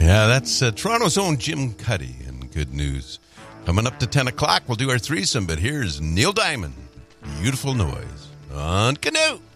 Yeah, that's Toronto's own Jim Cuddy and Good News. Coming up to 10 o'clock, we'll do our threesome, but here's Neil Diamond, Beautiful Noise, on Canoe.